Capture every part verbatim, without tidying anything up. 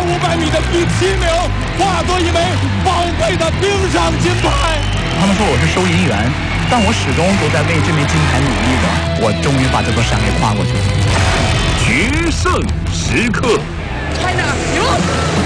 五百米的第七名，化作一枚宝贵的冰上金牌。 他们说我是收银员，但我始终都在为这枚金牌努力着。我终于把这座山给跨过去了。 决胜时刻 ，China 赢！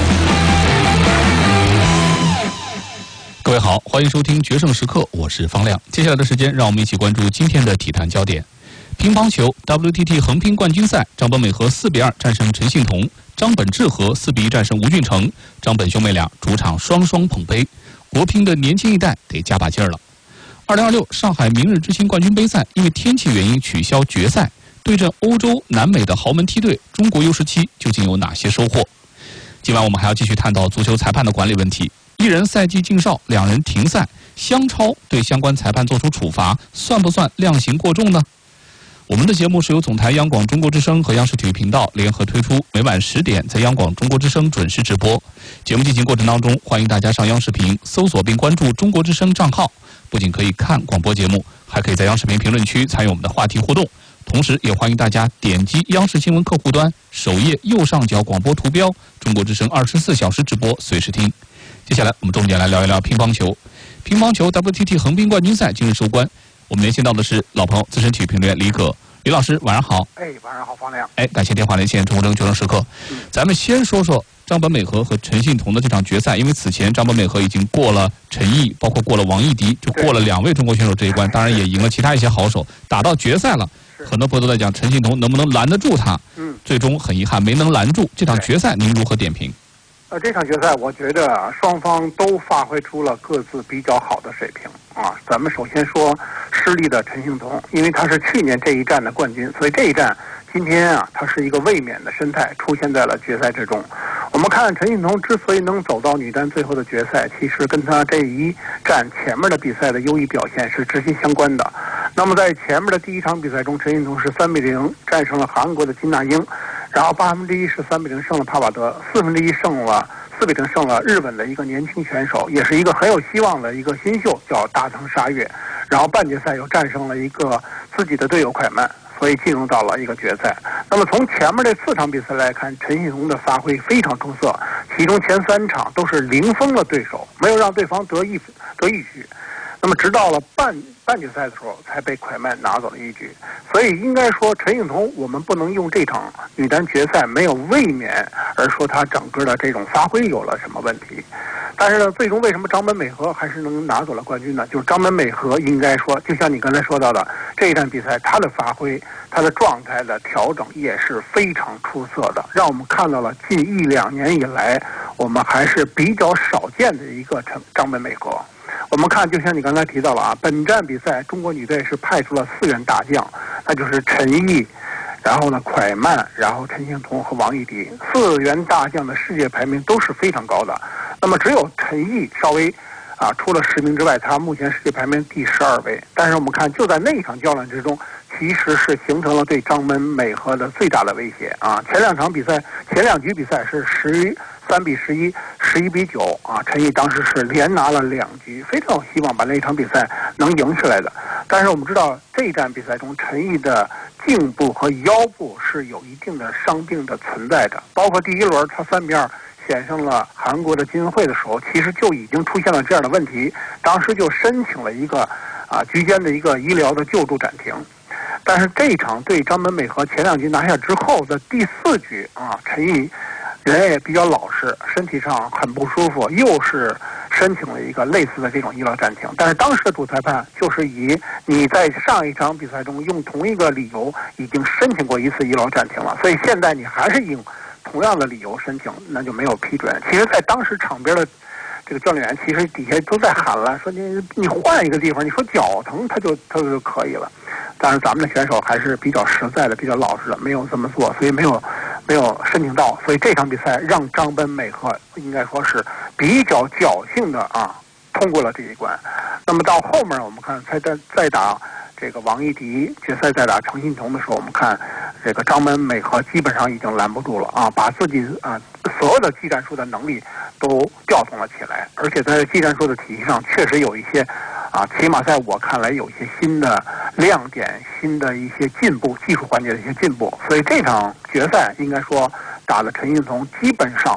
各位好，欢迎收听《决胜时刻》，我是方亮。接下来的时间，让我们一起关注今天的体坛焦点。乒乓球 W T T 横乒冠军赛，张本美和四比二战胜陈幸同，张本智和四比一战胜吴俊成，张本兄妹俩主场双双捧杯。国乒的年轻一代得加把劲儿了。二零二六上海明日之星冠军杯赛因为天气原因取消决赛，对阵欧洲、南美的豪门梯队，中国 U 十七究竟有哪些收获？今晚我们还要继续探讨足球裁判的管理问题。一人赛季禁哨，两人停赛，相超对相关裁判作出处罚，算不算量刑过重呢？我们的节目是由总台央广中国之声和央视体育频道联合推出，每晚十点在央广中国之声准时直播。节目进行过程当中，欢迎大家上央视频搜索并关注中国之声账号，不仅可以看广播节目，还可以在央视频评论区参与我们的话题互动。同时也欢迎大家点击央视新闻客户端首页右上角广播图标，中国之声二十四小时直播，随时听。接下来我们重点来聊一聊乒乓球。乒乓球 W T T 横乒冠军赛今日收官，我们连线到的是老朋友资深体育评论员李可。李老师晚上好。 哎，晚上好，方亮。 哎，感谢电话连线中国之声决胜时刻。嗯、咱们先说说张本美和和陈幸同的这场决赛，因为此前张本美和已经过了陈毅，包括过了王艺迪，就过了两位中国选手这一关，当然也赢了其他一些好手，打到决赛了。很多朋友都在讲陈幸同能不能拦得住他，嗯，最终很遗憾没能拦住。这场决赛您如何点评？ 呃，这场决赛我觉得双方都发挥出了各自比较好的水平啊。咱们首先说失利的陈幸同，因为他是去年这一战的冠军，所以这一战今天啊，他是一个卫冕的身态出现在了决赛之中。我们看陈幸同之所以能走到女单最后的决赛，其实跟他这一战前面的比赛的优异表现是直接相关的。那么在前面的第一场比赛中，陈幸同是三比零战胜了韩国的金娜英，然后八分之一是三比零胜了帕瓦德，四分之一胜了四比零胜了日本的一个年轻选手，也是一个很有希望的一个新秀，叫大藤沙月。然后半决赛又战胜了一个自己的队友快曼，所以进入到了一个决赛。那么从前面这四场比赛来看，陈幸同的发挥非常出色，其中前三场都是零封了对手，没有让对方得一得一局。那么直到了半半决赛的时候，才被快曼拿走了一局。所以应该说，陈幸同我们不能用这场女单决赛没有卫冕而说她整个的这种发挥有了什么问题。但是呢，最终为什么张本美和还是能拿走了冠军呢？就是张本美和应该说，就像你刚才说到的，这一场比赛她的发挥、她的状态的调整也是非常出色的，让我们看到了近一两年以来我们还是比较少见的一个张张本美和。我们看，就像你刚才提到了啊，本站比赛中国女队是派出了四员大将，那就是陈毅，然后呢快曼，然后陈幸同和王艺迪，四员大将的世界排名都是非常高的。那么只有陈毅稍微啊出了十名之外，他目前世界排名第十二位。但是我们看，就在那一场较量之中，其实是形成了对张本美和的最大的威胁啊。前两场比赛，前两局比赛是十三比十一，十一比九啊。陈毅当时是连拿了两局，非常有希望把那场比赛能赢下来的。但是我们知道，这一战比赛中，陈毅的颈部和腰部是有一定的伤病的存在的，包括第一轮他三比二险胜了韩国的金恩惠的时候，其实就已经出现了这样的问题，当时就申请了一个啊局间的一个医疗的救助暂停。但是这一场对张本美和前两局拿下之后的第四局啊，陈毅人也比较老实，身体上很不舒服，又是申请了一个类似的这种医疗暂停。但是当时的主裁判就是以你在上一场比赛中用同一个理由已经申请过一次医疗暂停了，所以现在你还是用同样的理由申请，那就没有批准。其实在当时场边的这个教练员其实底下都在喊了，说你你换一个地方，你说脚疼他就他就可以了。但是咱们的选手还是比较实在的，比较老实的，没有这么做，所以没有没有申请到。所以这场比赛让张本美和应该说是比较侥幸的啊通过了这一关。那么到后面我们看再再再打这个王艺迪决赛，再打陈幸同的时候，我们看这个张本美和基本上已经拦不住了啊，把自己啊所有的技战术的能力都调动了起来，而且在技战术的体系上确实有一些啊，起码在我看来有一些新的亮点，新的一些进步，技术环节的一些进步。所以这场决赛应该说打的陈幸同基本上